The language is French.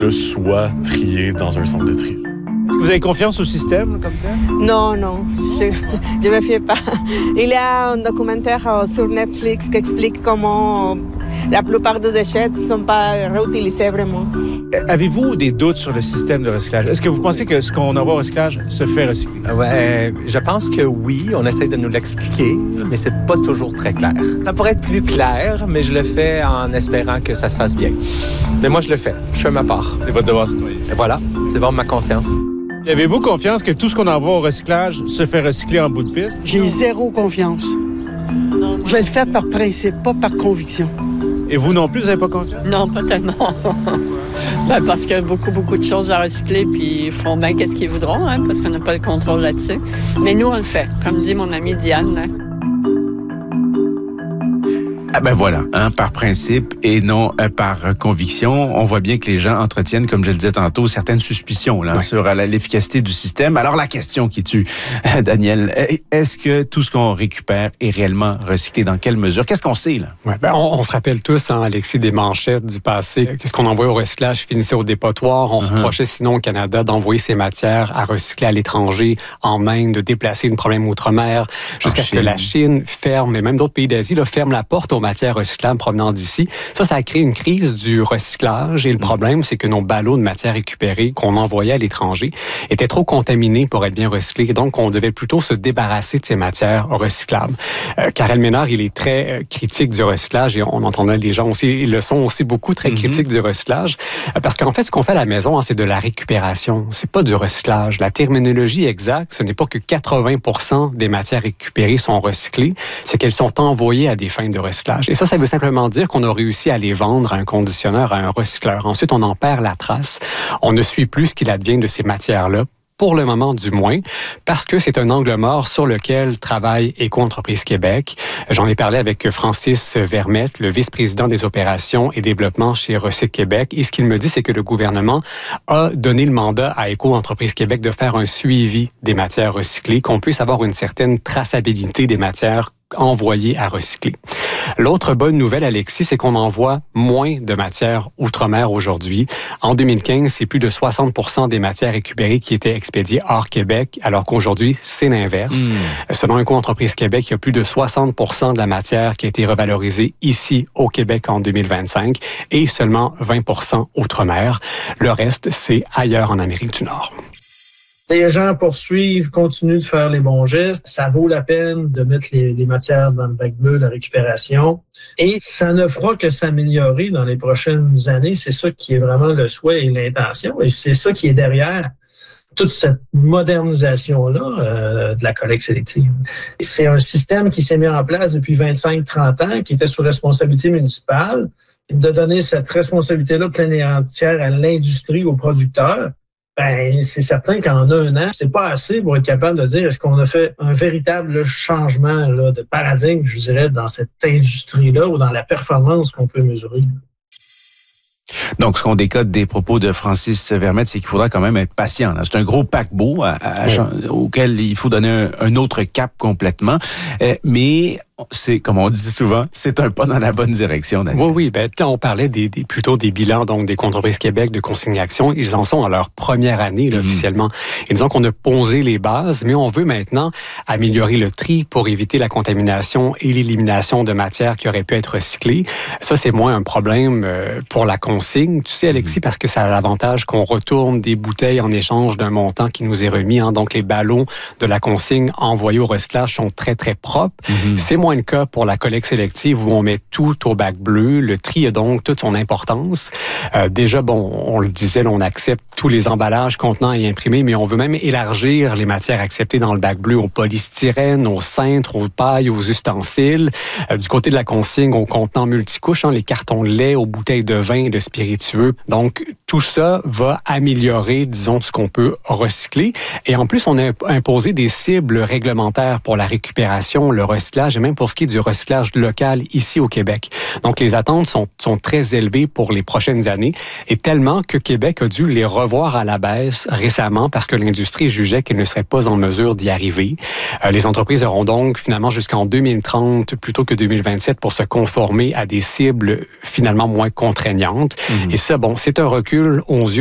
soit trié dans un centre de tri. Est-ce que vous avez confiance au système comme tel? Non, je me fie pas. Il y a un documentaire sur Netflix qui explique comment la plupart des déchets ne sont pas réutilisés vraiment. Avez-vous des doutes sur le système de recyclage? Est-ce que vous pensez que ce qu'on envoie au recyclage se fait recycler? Ouais, je pense que oui, on essaie de nous l'expliquer, mais c'est pas toujours très clair. Ça pourrait être plus clair, mais je le fais en espérant que ça se fasse bien. Mais moi, je le fais. Je fais ma part. C'est votre devoir citoyen. Et voilà, c'est bon ma conscience. Et avez-vous confiance que tout ce qu'on envoie au recyclage se fait recycler en bout de piste? J'ai zéro confiance. Je vais le faire par principe, pas par conviction. Et vous non plus, vous n'avez pas confiance? Non, pas tellement. Parce qu'il y a beaucoup de choses à recycler, puis ils font bien qu'est-ce qu'ils voudront, parce qu'on n'a pas le contrôle là-dessus. Mais nous, on le fait, comme dit mon amie Diane. Là. Ah ben voilà, par principe et non par conviction. On voit bien que les gens entretiennent, comme je le disais tantôt, certaines suspicions là, sur l'efficacité du système. Alors la question qui tue, Daniel, est-ce que tout ce qu'on récupère est réellement recyclé? Dans quelle mesure? Qu'est-ce qu'on sait là? Ouais, on se rappelle tous, Alexis, des manchettes du passé. Ce qu'on envoyait au recyclage finissait au dépotoir. On reprochait sinon au Canada d'envoyer ces matières à recycler à l'étranger, en Inde, de déplacer une problème outre-mer, jusqu'à ce que la Chine ferme, et même d'autres pays d'Asie ferment la porte aux matières recyclables provenant d'ici. Ça a créé une crise du recyclage et le problème, c'est que nos ballots de matières récupérées qu'on envoyait à l'étranger étaient trop contaminés pour être bien recyclés. Donc, on devait plutôt se débarrasser de ces matières recyclables. Karel Ménard, il est très critique du recyclage et on entendait les gens aussi, ils le sont aussi beaucoup très critiques du recyclage parce qu'en fait, ce qu'on fait à la maison, c'est de la récupération. C'est pas du recyclage. La terminologie exacte, ce n'est pas que 80% des matières récupérées sont recyclées, c'est qu'elles sont envoyées à des fins de recyclage. Et ça veut simplement dire qu'on a réussi à les vendre à un conditionneur, à un recycleur. Ensuite, on en perd la trace. On ne suit plus ce qu'il advient de ces matières-là, pour le moment du moins, parce que c'est un angle mort sur lequel travaille Éco-entreprise Québec. J'en ai parlé avec Francis Vermette, le vice-président des opérations et développement chez Recyc Québec. Et ce qu'il me dit, c'est que le gouvernement a donné le mandat à Éco-entreprise Québec de faire un suivi des matières recyclées, qu'on puisse avoir une certaine traçabilité des matières envoyées à recycler. L'autre bonne nouvelle, Alexis, c'est qu'on envoie moins de matières outre-mer aujourd'hui. En 2015, c'est plus de 60% des matières récupérées qui étaient expédiées hors Québec, alors qu'aujourd'hui, c'est l'inverse. Selon Éco-entreprise Québec, il y a plus de 60% de la matière qui a été revalorisée ici au Québec en 2025 et seulement 20% outre-mer. Le reste, c'est ailleurs en Amérique du Nord. Les gens poursuivent, continuent de faire les bons gestes. Ça vaut la peine de mettre les matières dans le bac bleu, la récupération. Et ça ne fera que s'améliorer dans les prochaines années. C'est ça qui est vraiment le souhait et l'intention. Et c'est ça qui est derrière toute cette modernisation-là de la collecte sélective. C'est un système qui s'est mis en place depuis 25-30 ans, qui était sous responsabilité municipale, de donner cette responsabilité-là pleine et entière à l'industrie, aux producteurs. Ben, c'est certain qu'en un an, c'est pas assez pour être capable de dire est-ce qu'on a fait un véritable changement là, de paradigme, je dirais, dans cette industrie-là ou dans la performance qu'on peut mesurer. Donc, ce qu'on décode des propos de Francis Vermette, c'est qu'il faudra quand même être patient. Là. C'est un gros paquebot auquel il faut donner un autre cap complètement. Mais c'est, comme on dit souvent, c'est un pas dans la bonne direction. Daniel. Oui. Là, on parlait plutôt des bilans donc des Éco-entreprise Québec de consignation. Ils en sont à leur première année là, officiellement. Et disons qu'on a posé les bases, mais on veut maintenant améliorer le tri pour éviter la contamination et l'élimination de matières qui auraient pu être recyclées. Ça, c'est moins un problème pour la consigne. Tu sais, Alexis, parce que ça a l'avantage qu'on retourne des bouteilles en échange d'un montant qui nous est remis. Donc, les ballots de la consigne envoyés au recyclage sont très, très propres. C'est moins le cas pour la collecte sélective où on met tout au bac bleu. Le tri a donc toute son importance. Déjà, on le disait, on accepte tous les emballages contenant et imprimés, mais on veut même élargir les matières acceptées dans le bac bleu au polystyrène, aux cintres, aux pailles, aux ustensiles. Du côté de la consigne, aux contenants multicouches, les cartons de lait, aux bouteilles de vin et de spiritueux. Donc, tout ça va améliorer, disons, ce qu'on peut recycler. Et en plus, on a imposé des cibles réglementaires pour la récupération, le recyclage et même pour ce qui est du recyclage local ici au Québec. Donc, les attentes sont très élevées pour les prochaines années et tellement que Québec a dû les revoir à la baisse récemment parce que l'industrie jugeait qu'elle ne serait pas en mesure d'y arriver. Les entreprises auront donc finalement jusqu'en 2030 plutôt que 2027 pour se conformer à des cibles finalement moins contraignantes. Et ça, bon, c'est un recul aux yeux